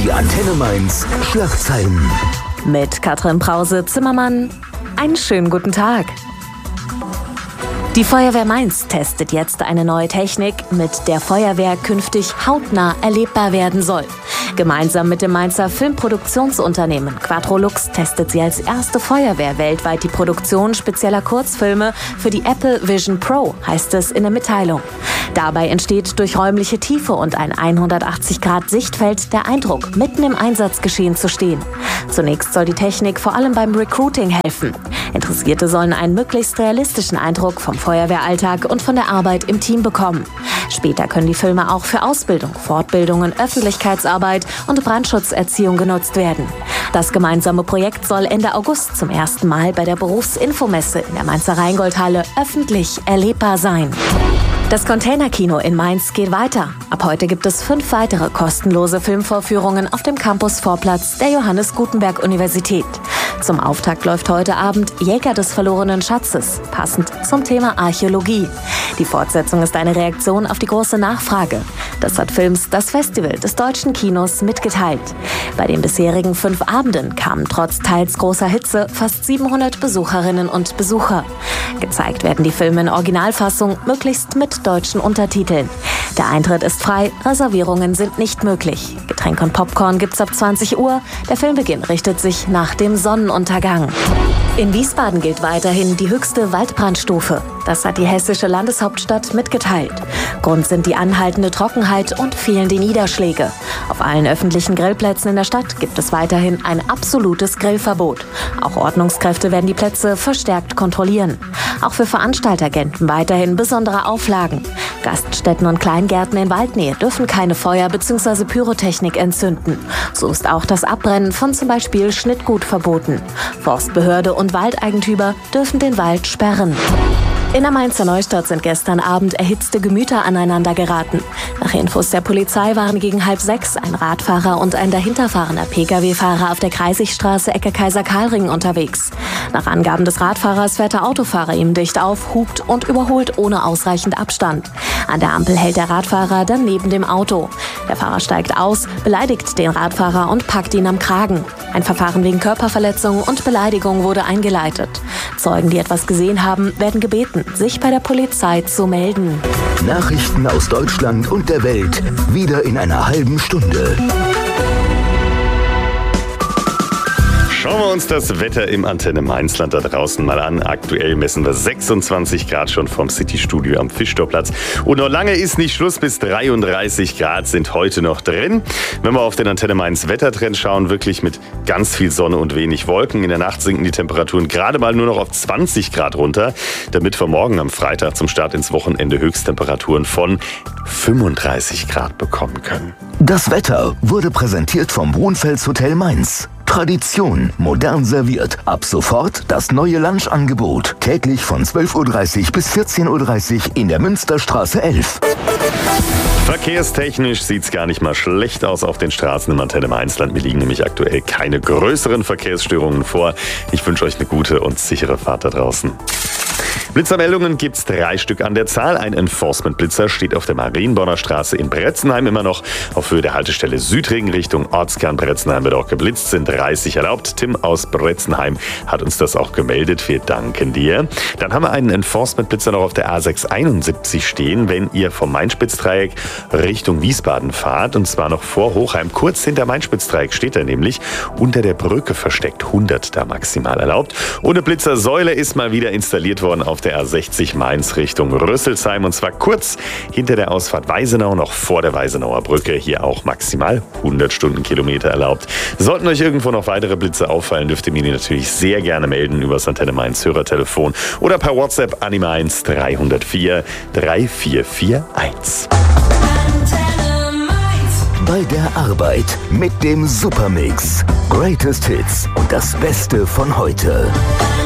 Die Antenne Mainz Schlagzeilen. Mit Katrin Brause-Zimmermann. Einen schönen guten Tag. Die Feuerwehr Mainz testet jetzt eine neue Technik, mit der Feuerwehr künftig hautnah erlebbar werden soll. Gemeinsam mit dem Mainzer Filmproduktionsunternehmen Quadrolux testet sie als erste Feuerwehr weltweit die Produktion spezieller Kurzfilme für die Apple Vision Pro, heißt es in der Mitteilung. Dabei entsteht durch räumliche Tiefe und ein 180-Grad-Sichtfeld der Eindruck, mitten im Einsatzgeschehen zu stehen. Zunächst soll die Technik vor allem beim Recruiting helfen. Interessierte sollen einen möglichst realistischen Eindruck vom Feuerwehralltag und von der Arbeit im Team bekommen. Später können die Filme auch für Ausbildung, Fortbildungen, Öffentlichkeitsarbeit und Brandschutzerziehung genutzt werden. Das gemeinsame Projekt soll Ende August zum ersten Mal bei der Berufsinfomesse in der Mainzer Rheingoldhalle öffentlich erlebbar sein. Das Containerkino in Mainz geht weiter. Ab heute gibt es 5 weitere kostenlose Filmvorführungen auf dem Campus-Vorplatz der Johannes Gutenberg Universität. Zum Auftakt läuft heute Abend Jäger des verlorenen Schatzes, passend zum Thema Archäologie. Die Fortsetzung ist eine Reaktion auf die große Nachfrage. Das hat Films das Festival des deutschen Kinos mitgeteilt. Bei den bisherigen 5 Abenden kamen trotz teils großer Hitze fast 700 Besucherinnen und Besucher. Gezeigt werden die Filme in Originalfassung, möglichst mit deutschen Untertiteln. Der Eintritt ist frei, Reservierungen sind nicht möglich. Getränke und Popcorn gibt's ab 20 Uhr. Der Filmbeginn richtet sich nach dem Sonnenuntergang. In Wiesbaden gilt weiterhin die höchste Waldbrandstufe. Das hat die hessische Landeshauptstadt mitgeteilt. Grund sind die anhaltende Trockenheit und fehlende Niederschläge. Auf allen öffentlichen Grillplätzen in der Stadt gibt es weiterhin ein absolutes Grillverbot. Auch Ordnungskräfte werden die Plätze verstärkt kontrollieren. Auch für Veranstalter gelten weiterhin besondere Auflagen. Gaststätten und Kleingärten in Waldnähe dürfen keine Feuer bzw. Pyrotechnik entzünden. So ist auch das Abbrennen von zum Beispiel Schnittgut verboten. Forstbehörde und Waldeigentümer dürfen den Wald sperren. In der Mainzer Neustadt sind gestern Abend erhitzte Gemüter aneinander geraten. Nach Infos der Polizei waren gegen 5:30 ein Radfahrer und ein dahinterfahrender Pkw-Fahrer auf der Kreisigstraße Ecke Kaiser-Karl-Ring unterwegs. Nach Angaben des Radfahrers fährt der Autofahrer ihm dicht auf, hupt und überholt ohne ausreichend Abstand. An der Ampel hält der Radfahrer dann neben dem Auto. Der Fahrer steigt aus, beleidigt den Radfahrer und packt ihn am Kragen. Ein Verfahren wegen Körperverletzung und Beleidigung wurde eingeleitet. Zeugen, die etwas gesehen haben, werden gebeten, sich bei der Polizei zu melden. Nachrichten aus Deutschland und der Welt, wieder in einer halben Stunde. Schauen wir uns das Wetter im Antenne Mainzland da draußen mal an. Aktuell messen wir 26 Grad schon vom City-Studio am Fischtorplatz. Und noch lange ist nicht Schluss, bis 33 Grad sind heute noch drin. Wenn wir auf den Antenne Mainz Wettertrend schauen, wirklich mit ganz viel Sonne und wenig Wolken. In der Nacht sinken die Temperaturen gerade mal nur noch auf 20 Grad runter, damit wir morgen am Freitag zum Start ins Wochenende Höchsttemperaturen von 35 Grad bekommen können. Das Wetter wurde präsentiert vom Brunfels Hotel Mainz. Tradition, modern serviert. Ab sofort das neue Lunchangebot. Täglich von 12:30 Uhr bis 14:30 Uhr in der Münsterstraße 11. Verkehrstechnisch sieht's gar nicht mal schlecht aus auf den Straßen im Antenne Mainzland. Mir liegen nämlich aktuell keine größeren Verkehrsstörungen vor. Ich wünsche euch eine gute und sichere Fahrt da draußen. Blitzermeldungen gibt's 3 Stück an der Zahl. Ein Enforcement-Blitzer steht auf der Marienborner Straße in Bretzenheim immer noch. Auf Höhe der Haltestelle Südring Richtung Ortskern Bretzenheim wird auch geblitzt, sind 30 erlaubt. Tim aus Bretzenheim hat uns das auch gemeldet. Wir danken dir. Dann haben wir einen Enforcement-Blitzer noch auf der A671 stehen, wenn ihr vom Main-Spitz-Dreieck Richtung Wiesbaden fahrt. Und zwar noch vor Hochheim. Kurz hinter Main-Spitz-Dreieck steht er nämlich. Unter der Brücke versteckt, 100 da maximal erlaubt. Und eine Blitzersäule ist mal wieder installiert worden auf der A60 Mainz Richtung Rüsselsheim, und zwar kurz hinter der Ausfahrt Weisenau, noch vor der Weisenauer Brücke. Hier auch maximal 100 Stundenkilometer erlaubt. Sollten euch irgendwo noch weitere Blitze auffallen, dürft ihr mir die natürlich sehr gerne melden über das Antenne Mainz Hörertelefon oder per WhatsApp an die Mainz 304 3441. Bei der Arbeit mit dem Supermix. Greatest Hits und das Beste von heute.